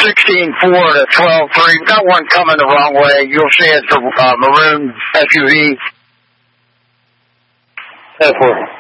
16.4 to 12.3. Got one coming the wrong way. You'll see it's a maroon SUV. 10-4.